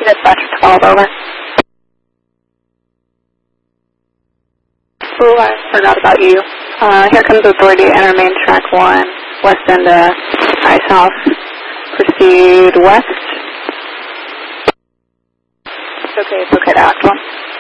Dispatch 12, over. Oh, I forgot about you. Here comes authority, enter main track 1, west end Ice House. Proceed west. It's okay to act 1.